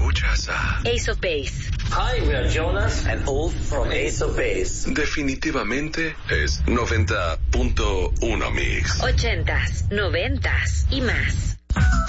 Escuchas a Ace of Base. Hi, we are Jonas and Ulf from Ace of Base. Definitivamente es 90.1 Mix. 80s, 90s y más.